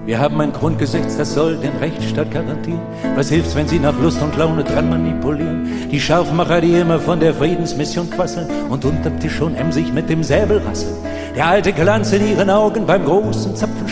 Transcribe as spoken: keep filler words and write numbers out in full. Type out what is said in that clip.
Wir haben ein Grundgesetz, das soll den Rechtsstaat garantieren. Was hilft's, wenn sie nach Lust und Laune dran manipulieren? Die Scharfmacher, die immer von der Friedensmission quasseln und unterm Tisch schon emsig mit dem Säbel rasseln. Der alte Glanz in ihren Augen beim großen Zapfen